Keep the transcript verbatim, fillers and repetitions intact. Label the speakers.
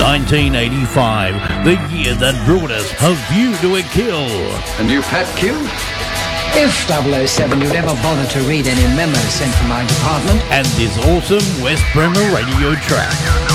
Speaker 1: nineteen eighty-five, the year that brought us A View to a Kill.
Speaker 2: And you, Pat Q?
Speaker 3: If double oh seven you'd ever bother to read any memos sent from my department.
Speaker 1: And this awesome West Bremer radio track.